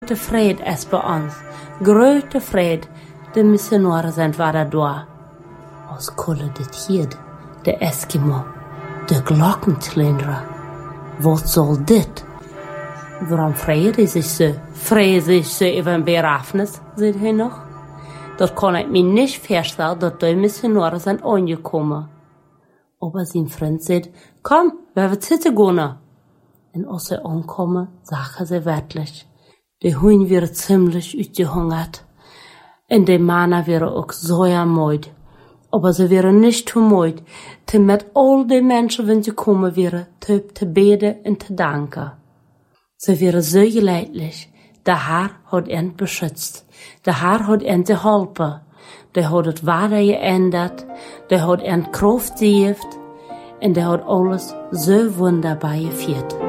grote vrede is bij ons. Grote vrede. De missionaren zijn waren daar. Als kolle dit hier, de Eskimo, de glockenklinderen. Wat zal dit? Waarom vrede zich zo? Vrede zich zo even begrafenis, zei hij nog. Dat kan ik me niet voorstellen dat de missionaren zijn aangekomen. Aber zijn vriend zei, kom, we hebben zitten gaan. En als ze aankomen, zagen ze werkelijk. De hoen werden ziemlich uitgehungert. En de mannen waren ook zo moeid. Aber ze waren niet te moeid, te met al die mensen die gekomen waren, te beden en te danken. Ze waren zo geleidelijk. De Heer had hen beschützt. De Heer had hen geholpen. De had het waarde geändert. De had hen kracht gegeven. En de had alles zo wunderbar gevierd.